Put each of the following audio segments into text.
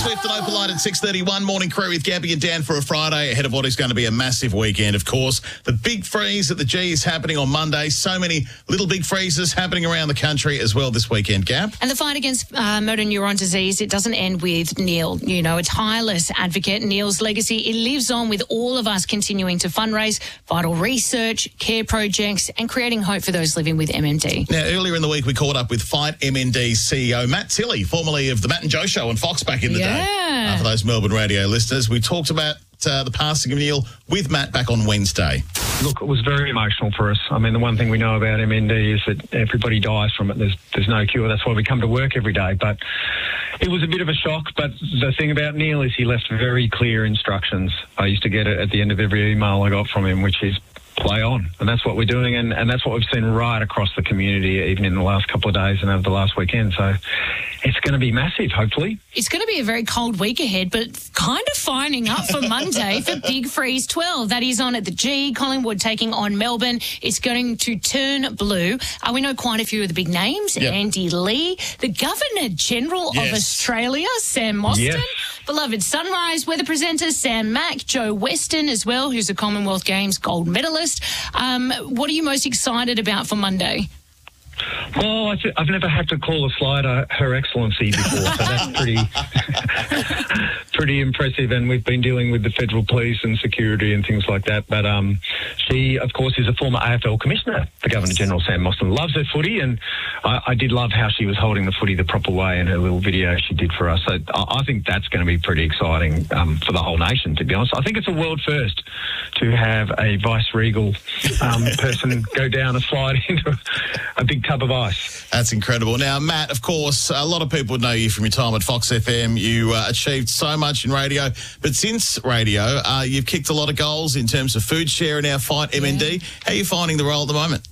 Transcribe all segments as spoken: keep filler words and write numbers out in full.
Swift and Opal Light at six thirty-one. Morning crew with Gabby and Dan for a Friday ahead of what is going to be a massive weekend, of course. The Big Freeze at the G is happening on Monday. So many little big freezes happening around the country as well this weekend, Gab. And the fight against uh, motor neuron disease, it doesn't end with Neil. You know, a tireless advocate. Neil's legacy, it lives on with all of us continuing to fundraise, vital research, care projects, and creating hope for those living with M N D. Now, earlier in the week, we caught up with Fight M N D C E O Matt Tilley, formerly of the Matt and Joe Show on Fox back in the Yeah. day. Uh, for those Melbourne radio listeners, we talked about uh, the passing of Neil with Matt back on Wednesday. Look, it was very emotional for us. I mean, the one thing we know about M N D is that everybody dies from it. There's there's no cure. That's why we come to work every day. But it was a bit of a shock. But the thing about Neil is he left very clear instructions. I used to get it at the end of every email I got from him, which is play on. And that's what we're doing. And, and that's what we've seen right across the community, even in the last couple of days and over the last weekend. So it's going to be massive, hopefully. It's going to be a very cold week ahead, but kind of firing up for Monday for Big Freeze twelve. That is on at the G. Collingwood taking on Melbourne. It's going to turn blue. Uh, we know quite a few of the big names. Yep. Andy Lee, the Governor-General Yes. of Australia, Sam Mostyn. Yes. Beloved Sunrise weather presenter Sam Mack, Joe Weston as well, who's a Commonwealth Games gold medalist. Um, what are you most excited about for Monday? Well, I th- I've never had to call a slider Her Excellency before, so that's pretty pretty impressive. And we've been dealing with the federal police and security and things like that. But um, she, of course, is a former A F L commissioner, the Governor-General, Sam Mostyn. Loves her footy, and I, I did love how she was holding the footy the proper way in her little video she did for us. So I, I think that's going to be pretty exciting um, for the whole nation, to be honest. I think it's a world first to have a vice-regal um, person go down a slide into a big tub of ice. That's incredible. Now, Matt, of course, a lot of people would know you from your time at Fox F M. You uh, achieved so much in radio, but since radio, uh, you've kicked a lot of goals in terms of food share in our Fight M N D. Yeah. How are you finding the role at the moment?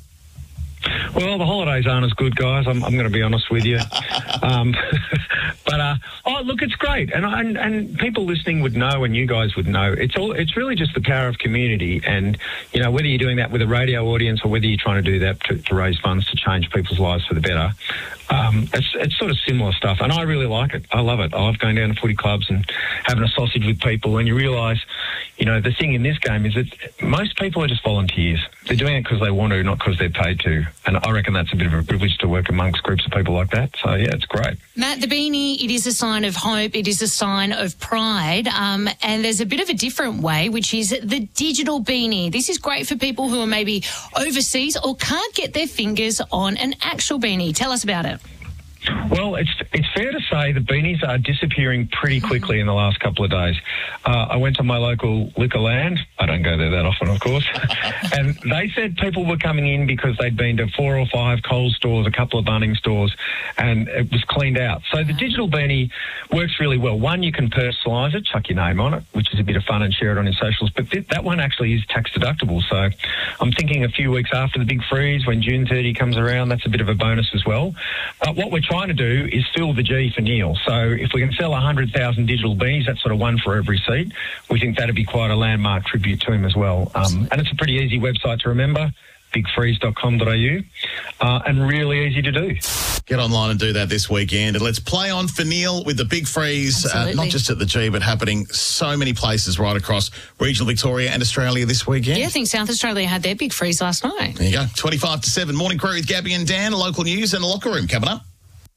Well, the holidays aren't as good, guys. I'm, I'm going to be honest with you. Um, but, uh, oh, look, it's great. And, and and people listening would know, and you guys would know, it's all. It's really just the power of community. And, you know, whether you're doing that with a radio audience or whether you're trying to do that to, to raise funds to change people's lives for the better, um, it's, it's sort of similar stuff. And I really like it. I love it. I love going down to footy clubs and having a sausage with people. And you realise, you know, the thing in this game is that most people are just volunteers. They're doing it because they want to, not because they're paid to. And I reckon that's a bit of a privilege to work amongst groups of people like that. So, yeah, it's great. Matt, the beanie, it is a sign of hope. It is a sign of pride. Um, and there's a bit of a different way, which is the digital beanie. This is great for people who are maybe overseas or can't get their fingers on an actual beanie. Tell us about it. Well, it's it's fair to say the beanies are disappearing pretty quickly in the last couple of days. Uh, I went to my local Liquorland. I don't go there that often, of course. And they said people were coming in because they'd been to four or five Coles stores, a couple of Bunnings stores, and it was cleaned out. So the digital beanie works really well. One, you can personalise it, chuck your name on it, which is a bit of fun, and share it on your socials. But th- that one actually is tax deductible. So I'm thinking a few weeks after the big freeze, when June thirtieth comes around, that's a bit of a bonus as well. Uh, what we're trying to do is fill the G for Neil. So if we can sell one hundred thousand digital beanies, that's sort of one for every seat. We think that'd be quite a landmark tribute to him as well. Um, and it's a pretty easy website to remember, big freeze dot com dot a u, uh, and really easy to do. Get online and do that this weekend. And let's play on for Neil with the Big Freeze, uh, not just at the G, but happening so many places right across regional Victoria and Australia this weekend. Yeah, I think South Australia had their big freeze last night. There you go. twenty-five to seven. Morning crew with Gabby and Dan. Local news and a locker room coming up.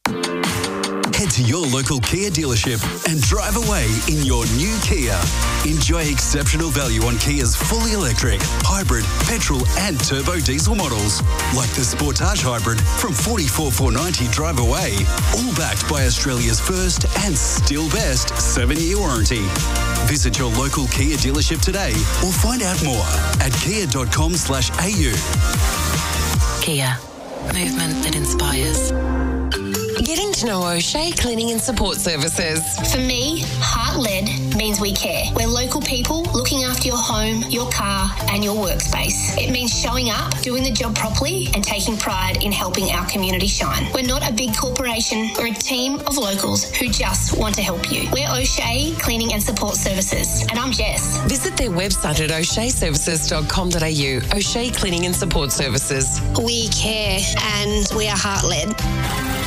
Head to your local Kia dealership and drive away in your new Kia. Enjoy exceptional value on Kia's fully electric, hybrid, petrol and turbo diesel models, like the Sportage Hybrid from forty-four thousand four hundred ninety dollars drive away, all backed by Australia's first and still best seven-year warranty. Visit your local Kia dealership today or find out more at kia dot com slash a u. Kia. Movement that inspires. Getting to know O'Shea Cleaning and Support Services. For me, Heart-led means we care. We're local people looking after your home, your car and your workspace. It means showing up, doing the job properly and taking pride in helping our community shine. We're not a big corporation. We're a team of locals who just want to help you. We're O'Shea Cleaning and Support Services and I'm Jess. Visit their website at o'shea services dot com dot a u. O'Shea Cleaning and Support Services. We care and we are heart-led. You are called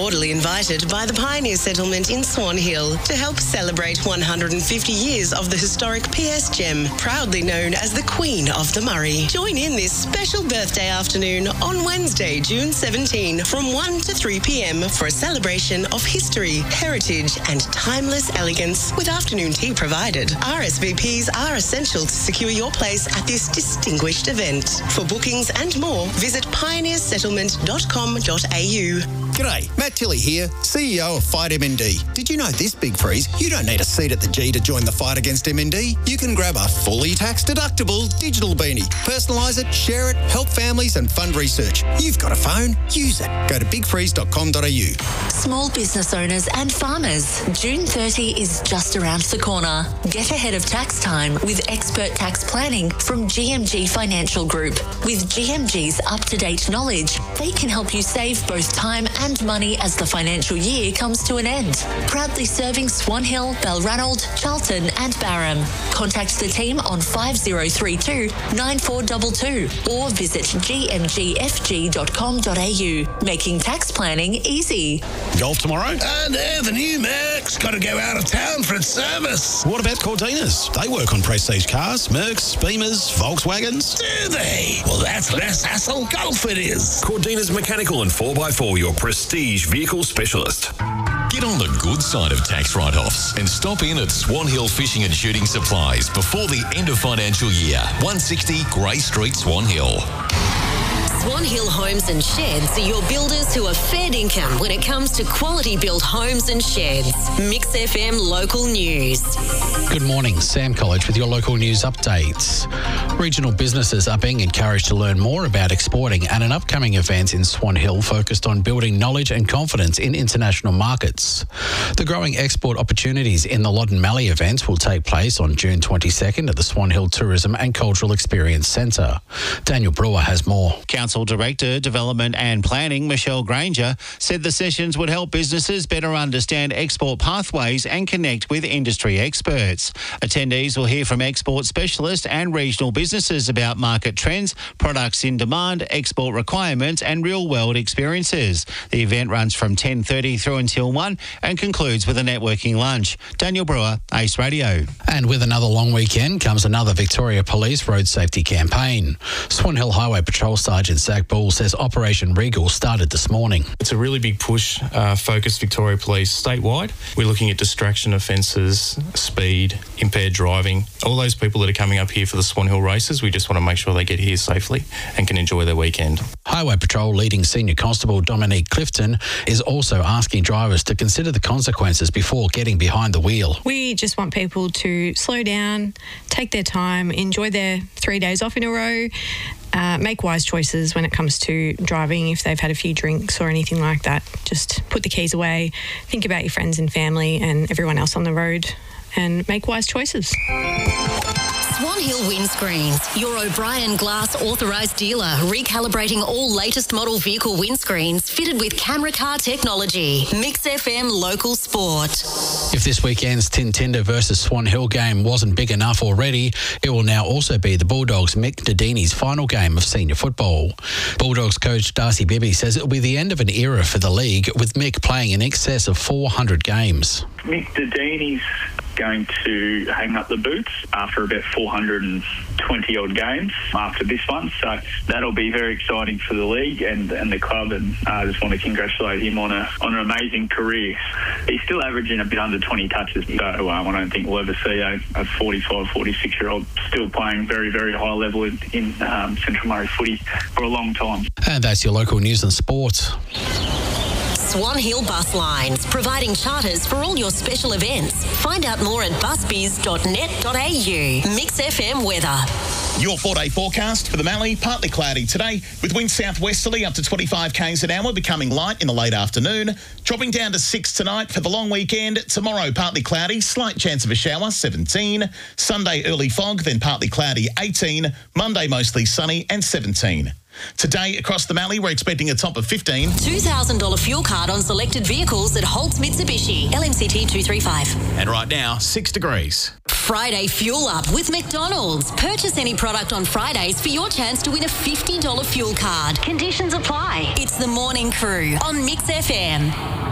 cordially invited by the Pioneer Settlement in Swan Hill to help celebrate one hundred fifty years of the historic P S Gem, proudly known as the Queen of the Murray. Join in this special birthday afternoon on Wednesday, June seventeenth from one to three p.m. for a celebration of history, heritage and timeless elegance with afternoon tea provided. R S V Ps are essential to secure your place at this distinguished event. For bookings and more, visit pioneer settlement dot com dot a u. G'day, Matt Tilley here, C E O of Fight M N D. Did you know this big freeze? You don't need a seat at the G to join the fight against M N D. You can grab a fully tax-deductible digital beanie. Personalise it, share it, help families and fund research. You've got a phone, use it. Go to big freeze dot com dot a u. Small business owners and farmers, June thirtieth is just around the corner. Get ahead of tax time with expert tax planning from G M G Financial Group. With G M G's up-to-date knowledge, they can help you save both time and money as the financial year comes to an end. Proudly serving Swan Hill, Balranald, Charlton and Barham. Contact the team on five oh three two, nine four two two or visit g m g f g dot com dot a u, making tax planning easy. Golf tomorrow? And there, the new Mercs. Got to go out of town for its service. What about Cortinas? They work on prestige cars, Mercs, Beamers, Volkswagens. Do they? Well, that's less hassle. Golf it is. Cortinas Mechanical and four by four, your prestige vehicle specialist. Get on the good side of tax write-offs and stop in at Swan Hill Fishing and Shooting Supplies before the end of financial year. one sixty Grey Street, Swan Hill. Swan Hill Homes and Sheds are your builders who are fair income when it comes to quality built homes and sheds. Mix F M Local News. Good morning, Sam College with your local news updates. Regional businesses are being encouraged to learn more about exporting at an upcoming event in Swan Hill focused on building knowledge and confidence in international markets. The growing export opportunities in the Loddon Mallee event will take place on June twenty-second at the Swan Hill Tourism and Cultural Experience Centre. Daniel Brewer has more. Council Director, Development and Planning, Michelle Granger, said the sessions would help businesses better understand export pathways and connect with industry experts. Attendees will hear from export specialists and regional businesses about market trends, products in demand, export requirements and real-world experiences. The event runs from ten thirty through until one and concludes with a networking lunch. Daniel Brewer, Ace Radio. And with another long weekend comes another Victoria Police road safety campaign. Swan Hill Highway Patrol Sergeant Zach Bull says Operation Regal started this morning. It's a really big push, uh, focused Victoria Police statewide. We're looking at distraction offences, speed, impaired driving. All those people that are coming up here for the Swan Hill races, we just want to make sure they get here safely and can enjoy their weekend. Highway Patrol leading Senior Constable Dominique Clifton is also asking drivers to consider the consequences before getting behind the wheel. We just want people to slow down, take their time, enjoy their three days off in a row, Uh, make wise choices when it comes to driving if they've had a few drinks or anything like that. Just put the keys away, think about your friends and family and everyone else on the road and make wise choices. Swan Hill Windscreens, your O'Brien Glass authorised dealer, recalibrating all latest model vehicle windscreens fitted with camera car technology. Mix F M Local Sport. If this weekend's Tintinder versus Swan Hill game wasn't big enough already, it will now also be the Bulldogs' Mick Nadini's final game of senior football. Bulldogs coach Darcy Bibby says it will be the end of an era for the league, with Mick playing in excess of four hundred games. Mick Nadini's going to hang up the boots after about four hundred twenty odd games after this one, so that'll be very exciting for the league and, and the club, and I uh, just want to congratulate him on a on an amazing career. He's still averaging a bit under twenty touches, so um, I don't think we'll ever see a, a forty-five, forty-six year old still playing very, very high level in, in um, Central Murray footy for a long time. And that's your local news and sports. Swan Hill Bus Lines, providing charters for all your special events. Find out more at busbiz dot net dot a u. Mix F M weather. Your four-day forecast for the Mallee, partly cloudy today, with winds southwesterly up to twenty-five k's an hour, becoming light in the late afternoon, dropping down to six tonight for the long weekend. Tomorrow, partly cloudy, slight chance of a shower, seventeen. Sunday, early fog, then partly cloudy, eighteen. Monday, mostly sunny, and seventeen. Today, across the Mallee, we're expecting a top of fifteen. two thousand dollars fuel card on selected vehicles at Holtz Mitsubishi, L M C T two three five. And right now, six degrees. Friday Fuel Up with McDonald's. Purchase any product on Fridays for your chance to win a fifty dollars fuel card. Conditions apply. It's the Morning Crew on Mix F M.